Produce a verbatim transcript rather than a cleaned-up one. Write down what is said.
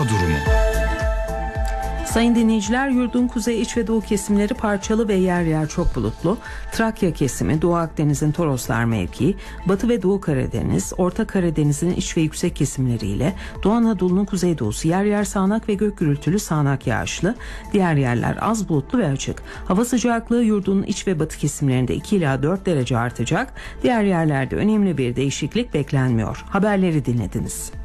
durumu. Sayın dinleyiciler, yurdun kuzey, iç ve doğu kesimleri parçalı ve yer yer çok bulutlu. Trakya kesimi, Doğu Akdeniz'in Toroslar mevkii, Batı ve Doğu Karadeniz, Orta Karadeniz'in iç ve yüksek kesimleriyle Doğu Anadolu'nun kuzeydoğusu yer yer sağanak ve gök gürültülü sağanak yağışlı, diğer yerler az bulutlu ve açık. Hava sıcaklığı yurdun iç ve batı kesimlerinde iki ila dört derece artacak, diğer yerlerde önemli bir değişiklik beklenmiyor. Haberleri dinlediniz.